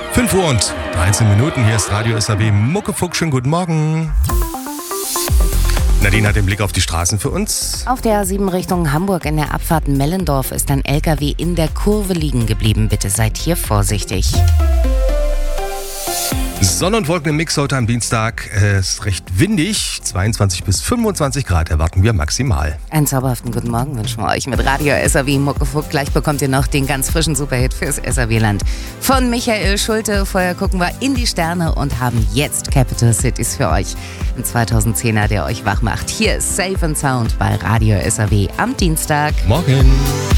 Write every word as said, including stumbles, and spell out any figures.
fünf Uhr und dreizehn Minuten. Hier ist Radio S R W Muckefuck. Schönen guten Morgen. Nadine hat den Blick auf die Straßen für uns. Auf der A sieben Richtung Hamburg in der Abfahrt Mellendorf ist ein L K W in der Kurve liegen geblieben. Bitte seid hier vorsichtig. Sonne und Wolken im Mix heute am Dienstag. Es ist recht windig. zweiundzwanzig bis fünfundzwanzig Grad erwarten wir maximal. Einen zauberhaften guten Morgen wünschen wir euch mit Radio S R W Muckefuck. Gleich bekommt ihr noch den ganz frischen Superhit fürs S R W-Land von Michael Schulte. Vorher gucken wir in die Sterne und haben jetzt Capital Cities für euch. Ein zweitausendzehner, der euch wach macht. Hier ist Safe and Sound bei Radio S R W am Dienstag. Morgen.